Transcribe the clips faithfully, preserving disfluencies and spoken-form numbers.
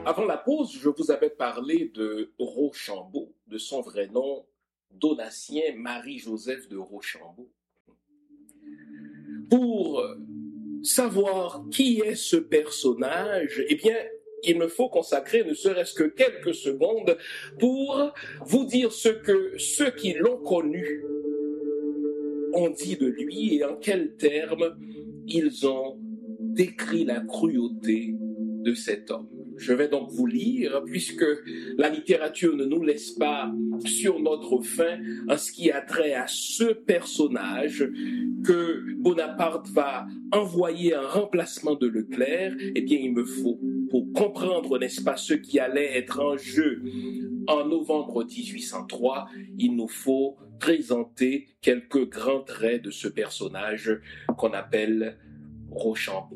Avant la pause, je vous avais parlé de Rochambeau, de son vrai nom, Donatien Marie-Joseph de Rochambeau. Pour savoir qui est ce personnage, eh bien, il me faut consacrer ne serait-ce que quelques secondes pour vous dire ce que ceux qui l'ont connu ont dit de lui et en quels termes ils ont décrit la cruauté de cet homme. Je vais donc vous lire, puisque la littérature ne nous laisse pas sur notre faim en ce qui a trait à ce personnage que Bonaparte va envoyer en remplacement de Leclerc. Eh bien, il me faut, pour comprendre, n'est-ce pas, ce qui allait être en jeu en novembre dix-huit cent trois, il nous faut présenter quelques grands traits de ce personnage qu'on appelle Rochambeau.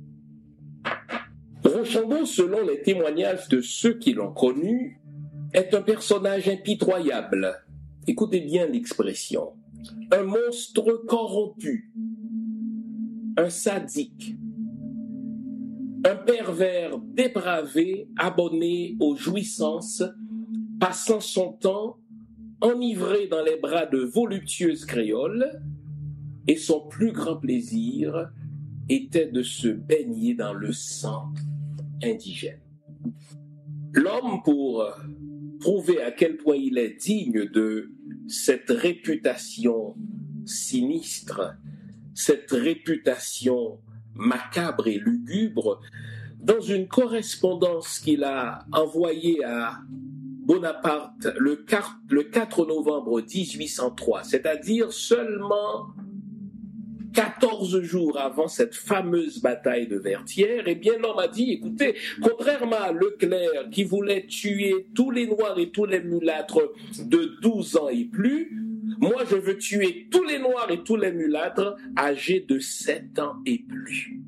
Rochambeau, selon les témoignages de ceux qui l'ont connu, est un personnage impitoyable. Écoutez bien l'expression. Un monstre corrompu, un sadique, un pervers dépravé abonné aux jouissances, passant son temps enivré dans les bras de voluptueuses créoles, et son plus grand plaisir était de se baigner dans le sang indigène. L'homme, pour prouver à quel point il est digne de cette réputation sinistre, cette réputation macabre et lugubre, dans une correspondance qu'il a envoyée à Bonaparte le quatre novembre dix-huit cent trois, c'est-à-dire seulement quatorze jours avant cette fameuse bataille de Vertières, eh bien l'homme a dit, écoutez, contrairement à Leclerc qui voulait tuer tous les Noirs et tous les mulâtres de douze ans et plus, moi je veux tuer tous les Noirs et tous les mulâtres âgés de sept ans et plus.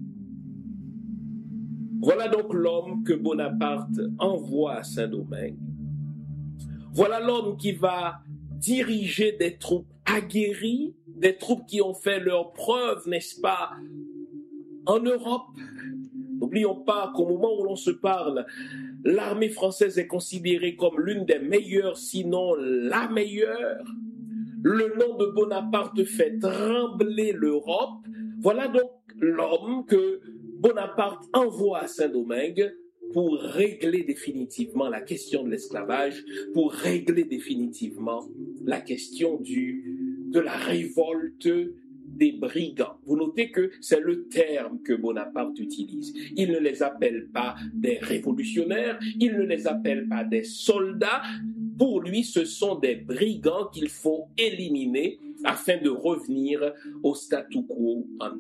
Voilà donc l'homme que Bonaparte envoie à Saint-Domingue. Voilà l'homme qui va diriger des troupes aguerries, des troupes qui ont fait leurs preuves, n'est-ce pas, en Europe. N'oublions pas qu'au moment où l'on se parle, l'armée française est considérée comme l'une des meilleures, sinon la meilleure. Le nom de Bonaparte fait trembler l'Europe. Voilà donc l'homme que Bonaparte envoie à Saint-Domingue pour régler définitivement la question de l'esclavage, pour régler définitivement la question du, de la révolte des brigands. Vous notez que c'est le terme que Bonaparte utilise. Il ne les appelle pas des révolutionnaires, il ne les appelle pas des soldats. Pour lui, ce sont des brigands qu'il faut éliminer afin de revenir au statu quo ante.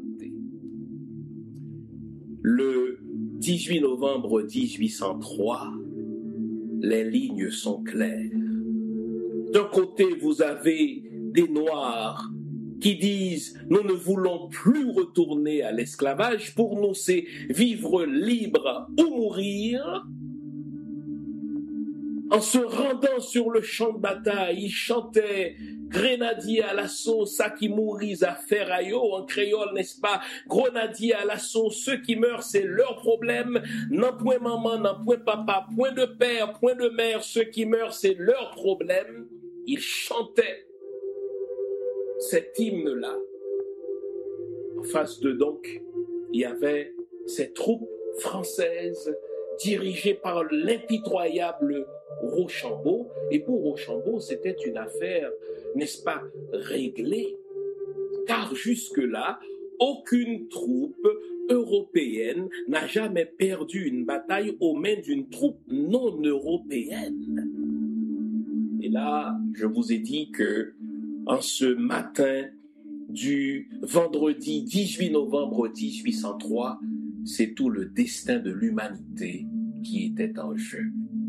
Le dix-huit novembre dix-huit cent trois, les lignes sont claires. D'un côté, vous avez des Noirs qui disent « Nous ne voulons plus retourner à l'esclavage, pour nous c'est vivre libre ou mourir ». En se rendant sur le champ de bataille, ils chantaient « Grenadier à l'assaut, ça qui mourit à ferraillot » en créole, n'est-ce pas? « Grenadier à l'assaut, ceux qui meurent, c'est leur problème. N'en point maman, n'en point papa, point de père, point de mère, ceux qui meurent, c'est leur problème. » Ils chantaient cet hymne-là. En face d'eux, donc, il y avait ces troupes françaises dirigées par l'impitoyable Rochambeau. Et pour Rochambeau, c'était une affaire, n'est-ce pas, réglée. Car jusque-là, aucune troupe européenne n'a jamais perdu une bataille aux mains d'une troupe non européenne. Et là, je vous ai dit que en ce matin du vendredi dix-huit novembre dix-huit cent trois, c'est tout le destin de l'humanité qui était en jeu.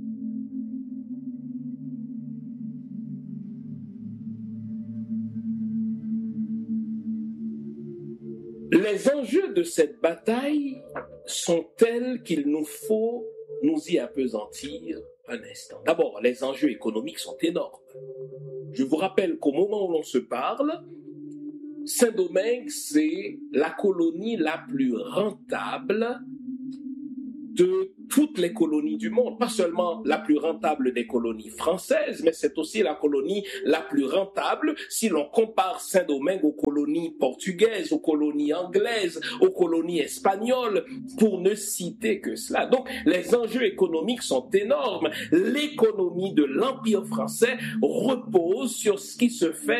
Les enjeux de cette bataille sont tels qu'il nous faut nous y appesantir un instant. D'abord, les enjeux économiques sont énormes. Je vous rappelle qu'au moment où l'on se parle, Saint-Domingue, c'est la colonie la plus rentable de toutes les colonies du monde, pas seulement la plus rentable des colonies françaises, mais c'est aussi la colonie la plus rentable si l'on compare Saint-Domingue aux colonies portugaises, aux colonies anglaises, aux colonies espagnoles, pour ne citer que cela. Donc, les enjeux économiques sont énormes. L'économie de l'Empire français repose sur ce qui se fait